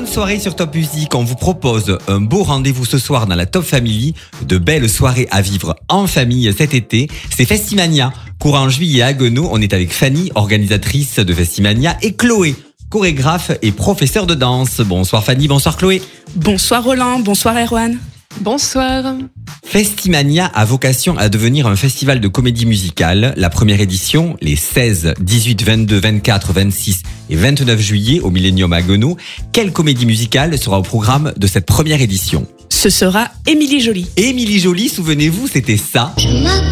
Bonne soirée sur Top Music. On vous propose un beau rendez-vous ce soir dans la Top Family. De belles soirées à vivre en famille cet été. C'est Festimania. Courant juillet à Haguenau, on est avec Fanny, organisatrice de Festimania, et Chloé, chorégraphe et professeure de danse. Bonsoir Fanny, bonsoir Chloé. Bonsoir Roland, bonsoir Erwan. Bonsoir. Festimania a vocation à devenir un festival de comédie musicale. La première édition, les 16, 18, 22, 24, 26 et 29 juillet au Millennium à Haguenau. Quelle comédie musicale sera au programme de cette première édition ? Ce sera Émilie Joly. Émilie Joly, souvenez-vous, c'était ça. Je m'appelle